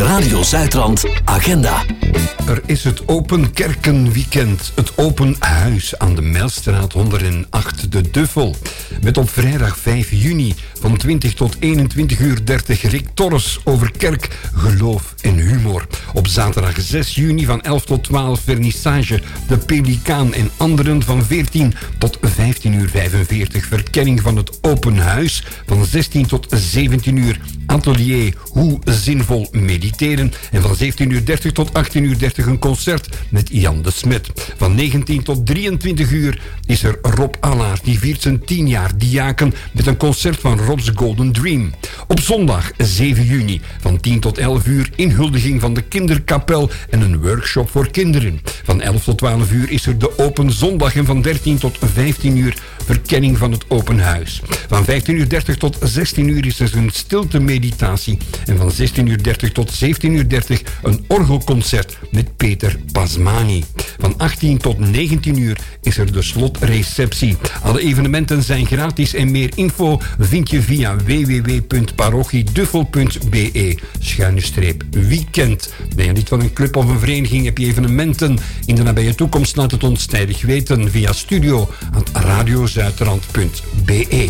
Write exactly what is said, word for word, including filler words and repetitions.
Radio Zuidrand agenda. Er is het Open Kerkenweekend. Het Open Huis aan de Mijlstraat honderdacht de Duffel. Met op vrijdag vijf juni van twintig tot eenentwintig uur dertig Rick Torres over kerk, geloof en humor. Op zaterdag zes juni van elf tot twaalf vernissage De Pelikaan en anderen van veertien tot vijftien uur vijfenveertig. Verkenning van het Open Huis van zestien tot zeventien uur. Atelier Hoe zinvol mediteren. En van zeventien uur dertig tot achttien uur dertig een concert met Jan de Smet. Van negentien tot drieëntwintig uur is er Rob Allaert. Die viert zijn tien jaar diaken met een concert van Rob's Golden Dream. Op zondag zeven juni van tien tot elf uur inhuldiging van de kinderkapel en een workshop voor kinderen. Van elf tot twaalf uur is er de Open Zondag en van dertien tot vijftien uur verkenning van het Open Huis. Van vijftien uur dertig tot zestien uur is er een stilte meditatie en van zestien uur dertig tot zeventien uur dertig een orgelconcert met Peter Pasmani. Van achttien tot negentien uur is er de slotreceptie. Alle evenementen zijn gratis en meer info vind je via w w w punt parochieduffel punt b e schuine streep weekend. Ben je lid van een club of een vereniging, heb je evenementen in de nabije toekomst, laat het ons tijdig weten via studio at radiozuidrand punt b e.